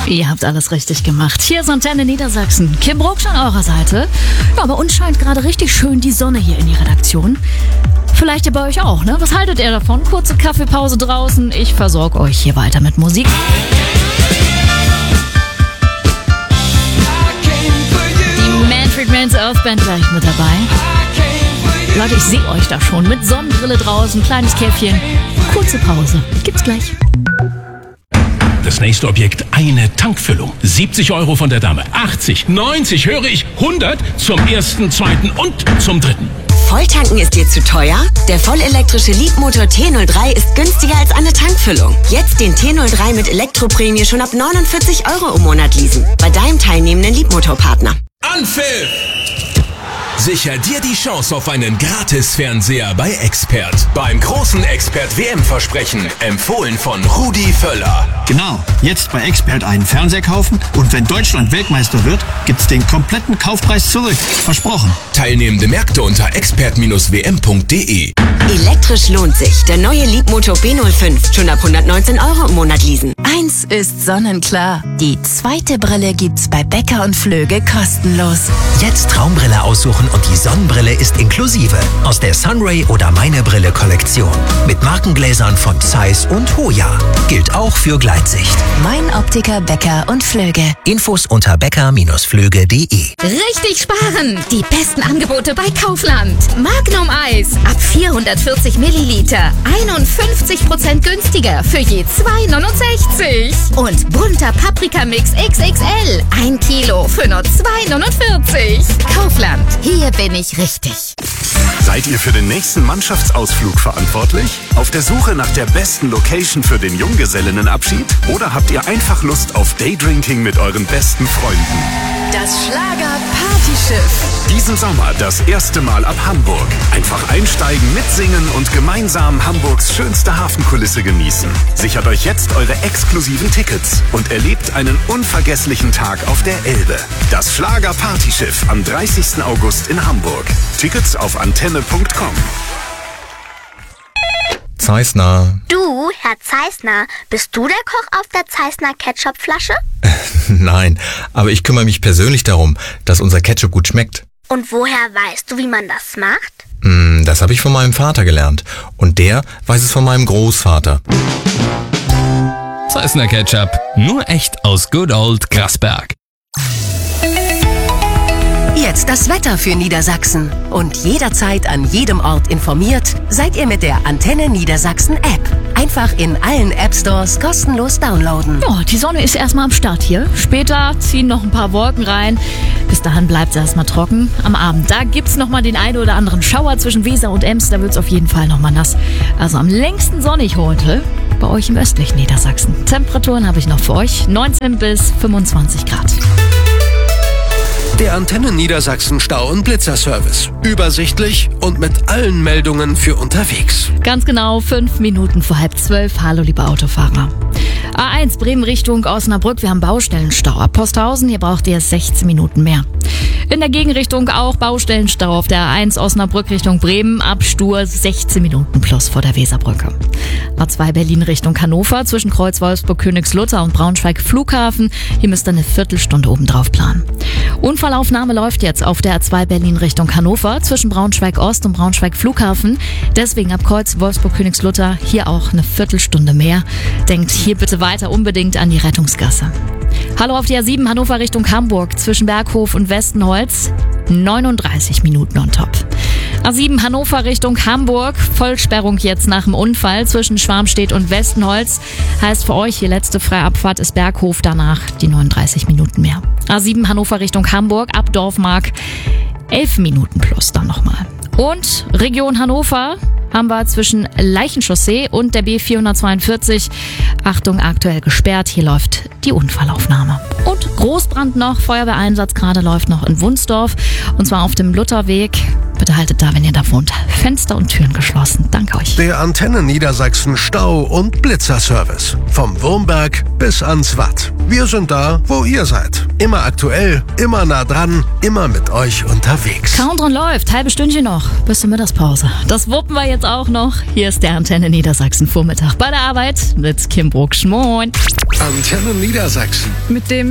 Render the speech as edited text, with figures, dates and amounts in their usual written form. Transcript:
Ihr habt alles richtig gemacht. Hier ist Antenne Niedersachsen. Kim Brucksch an eurer Seite. Ja, bei uns scheint gerade richtig schön die Sonne hier in die Redaktion. Vielleicht ja bei euch auch, ne? Was haltet ihr davon? Kurze Kaffeepause draußen. Ich versorge euch hier weiter mit Musik. Die Manfred Mann's Earth Band gleich mit dabei. Leute, ich sehe euch da schon mit Sonnenbrille draußen, kleines Käffchen. Kurze Pause. Gibt's gleich. Das nächste Objekt, eine Tankfüllung. 70 € von der Dame, 80, 90, höre ich, 100 zum ersten, zweiten und zum dritten. Volltanken ist dir zu teuer? Der vollelektrische Leapmotor T03 ist günstiger als eine Tankfüllung. Jetzt den T03 mit Elektroprämie schon ab 49 € im Monat leasen. Bei deinem teilnehmenden Leapmotor-Partner. Anpfiff! Sicher dir die Chance auf einen Gratis-Fernseher bei Expert. Beim großen Expert-WM-Versprechen. Empfohlen von Rudi Völler. Genau, jetzt bei Expert einen Fernseher kaufen und wenn Deutschland Weltmeister wird, gibt's den kompletten Kaufpreis zurück. Versprochen. Teilnehmende Märkte unter expert-wm.de. Elektrisch lohnt sich. Der neue Leapmotor B05. Schon ab 119 € im Monat leasen. Eins ist sonnenklar. Die zweite Brille gibt's bei Becker und Flöge kostenlos. Jetzt Traumbrille aussuchen und die Sonnenbrille ist inklusive. Aus der Sunray oder Meine Brille Kollektion. Mit Markengläsern von Zeiss und Hoya. Gilt auch für Gleitsicht. Mein Optiker Becker und Flöge. Infos unter becker-flöge.de. Richtig sparen! Die besten Angebote bei Kaufland. Magnum Eis ab 440 Milliliter. 51% günstiger für je 2,69. Und bunter Paprikamix XXL. 1 Kilo für nur 2,49. Kaufland. Hier bin ich richtig. Seid ihr für den nächsten Mannschaftsausflug verantwortlich? Auf der Suche nach der besten Location für den Junggesellinnenabschied? Oder habt ihr einfach Lust auf Daydrinking mit euren besten Freunden? Das Schlager-Partyschiff. Diesen Sommer das erste Mal ab Hamburg. Einfach einsteigen, mitsingen und gemeinsam Hamburgs schönste Hafenkulisse genießen. Sichert euch jetzt eure exklusiven Tickets und erlebt einen unvergesslichen Tag auf der Elbe. Das Schlager-Partyschiff am 30. August in Hamburg. Tickets auf antenne.com. Zeissner. Du, Herr Zeissner, bist du der Koch auf der Zeissner Ketchupflasche? Nein, aber ich kümmere mich persönlich darum, dass unser Ketchup gut schmeckt. Und woher weißt du, wie man das macht? Das habe ich von meinem Vater gelernt. Und der weiß es von meinem Großvater. Zeissner Ketchup, nur echt aus Good Old Grasberg. Jetzt das Wetter für Niedersachsen. Und jederzeit an jedem Ort informiert, seid ihr mit der Antenne Niedersachsen App. Einfach in allen App-Stores kostenlos downloaden. Ja, die Sonne ist erstmal am Start hier. Später ziehen noch ein paar Wolken rein. Bis dahin bleibt es erstmal trocken. Am Abend, da gibt's nochmal den einen oder anderen Schauer zwischen Weser und Ems. Da wird's auf jeden Fall nochmal nass. Also am längsten sonnig heute bei euch im östlichen Niedersachsen. Temperaturen habe ich noch für euch. 19 bis 25 Grad. Der Antenne Niedersachsen Stau- und Blitzerservice. Übersichtlich und mit allen Meldungen für unterwegs. Ganz genau 5 Minuten vor 11:30. Hallo, liebe Autofahrer. A1 Bremen Richtung Osnabrück. Wir haben Baustellenstau. Ab Posthausen, hier braucht ihr 16 Minuten mehr. In der Gegenrichtung auch Baustellenstau auf der A1 Osnabrück Richtung Bremen. Ab Stur 16 Minuten plus vor der Weserbrücke. A2 Berlin Richtung Hannover zwischen Kreuz Wolfsburg, Königslutter und Braunschweig Flughafen. Hier müsst ihr eine Viertelstunde obendrauf planen. Unfallaufnahme läuft jetzt auf der A2 Berlin Richtung Hannover zwischen Braunschweig Ost und Braunschweig Flughafen. Deswegen ab Kreuz Wolfsburg, Königslutter hier auch eine Viertelstunde mehr. Denkt hier bitte weiter unbedingt an die Rettungsgasse. Hallo auf die A7 Hannover Richtung Hamburg zwischen Berghof und Westenholz. 39 Minuten on top. A7 Hannover Richtung Hamburg. Vollsperrung jetzt nach dem Unfall zwischen Schwarmstedt und Westenholz. Heißt für euch, hier letzte freie Abfahrt ist Berghof, danach die 39 Minuten mehr. A7 Hannover Richtung Hamburg ab Dorfmark 11 Minuten plus dann nochmal. Und Region Hannover haben wir zwischen Leichenchaussee und der B442. Achtung, aktuell gesperrt. Hier läuft die Unfallaufnahme. Und Großbrand noch. Feuerwehreinsatz gerade läuft noch in Wunsdorf. Und zwar auf dem Lutherweg bitte haltet da, wenn ihr da wohnt, Fenster und Türen geschlossen. Danke euch. Der Antenne Niedersachsen Stau- und Blitzerservice. Vom Wurmberg bis ans Watt. Wir sind da, wo ihr seid. Immer aktuell, immer nah dran, immer mit euch unterwegs. Countdown läuft, halbe Stündchen noch bis zur Mittagspause. Das wuppen wir jetzt auch noch. Hier ist der Antenne Niedersachsen Vormittag bei der Arbeit mit Kim Brucksch. Moin. Antenne Niedersachsen. Mit dem